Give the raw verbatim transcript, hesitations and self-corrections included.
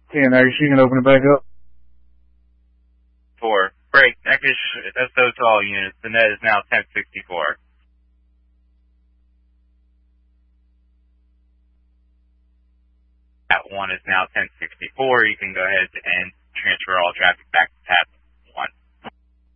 ten, are you sure you can open it back up? Four. Break. That is, that's those all units. The net is now ten sixty-four. That one is now ten sixty-four. You can go ahead and transfer all traffic back to tab